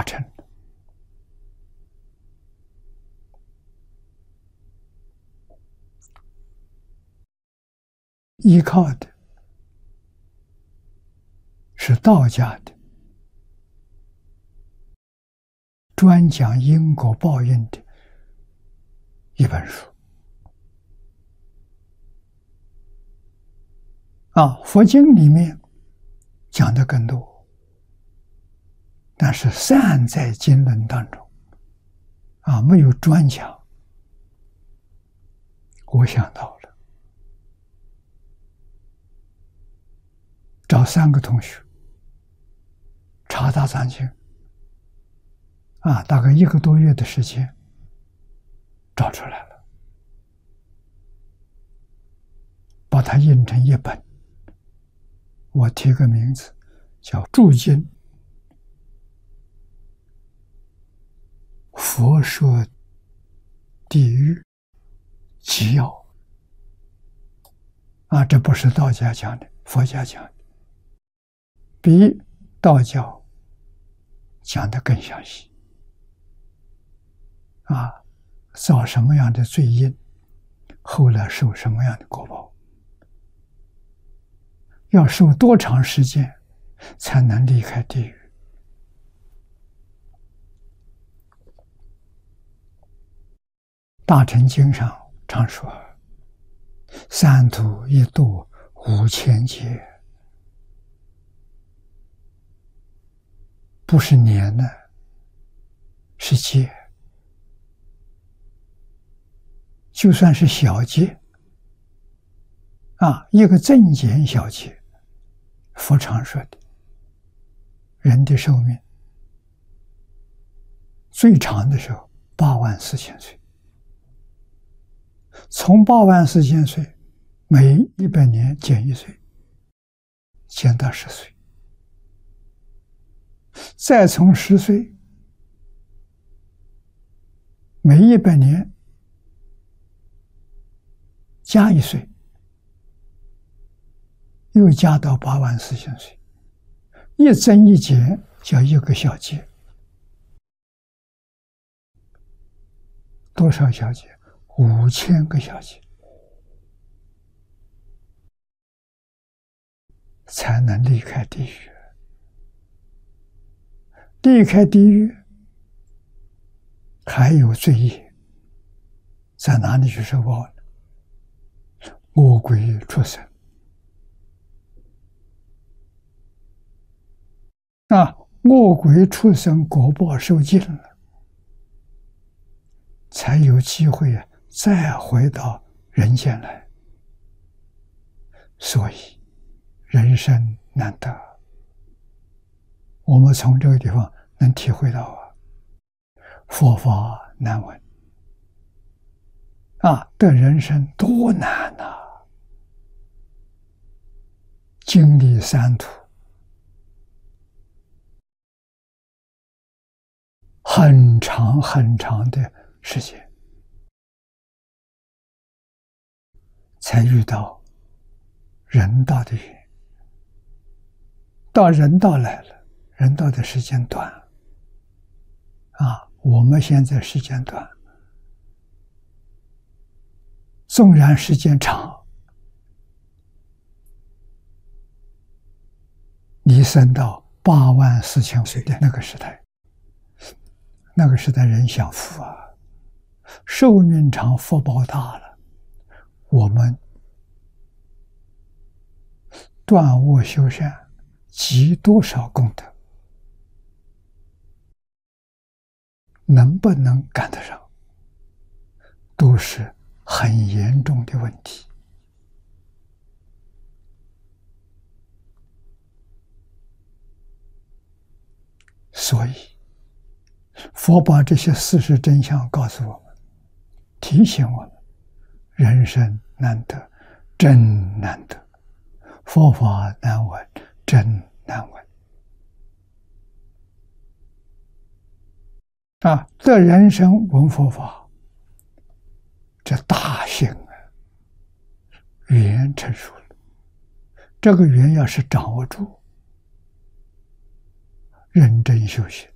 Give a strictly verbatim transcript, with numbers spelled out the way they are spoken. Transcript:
达成。依靠的是道家的专讲因果报应的一本书啊，佛经里面讲的更多，但是散在经论当中啊，没有专讲。我想到了，找三个同学查大藏经啊，大概一个多月的时间找出来了，把它印成一本，我提个名字叫《注经佛说地狱纪要》啊，这不是道家讲的，佛家讲的，比道教讲的更详细啊，造什么样的罪因，后来受什么样的果报，要受多长时间才能离开地狱。大乘经上常说，三途一度五千劫，不是年呢，是劫。就算是小劫啊，一个增减小劫，佛常说的，人的寿命最长的时候八万四千岁，从八万四千岁每一百年减一岁，减到十岁，再从十岁每一百年加一岁，又加到八万四千岁，一增一减叫一个小劫。多少小劫？五千个小劫，才能离开地狱。离开地狱还有罪业，在哪里去受报呢？恶鬼畜生啊，恶鬼畜生果报受尽了，才有机会啊再回到人间来。所以人生难得，我们从这个地方能体会到啊，佛法难闻啊，的人生多难呐、啊！经历三途，很长很长的时间，才遇到人道的缘。到人道来了，人道的时间短啊，我们现在时间短，纵然时间长，你升到八万四千岁的那个时代，那个时代人享福啊，寿命长，福报大了，我们断恶修善，积多少功德，能不能赶得上，都是很严重的问题。所以佛把这些事实真相告诉我们，提醒我们，人生难得，真难得，佛法难闻，真难闻啊！这人生闻佛法，这大幸啊，缘成熟了。这个缘要是掌握住，认真修行，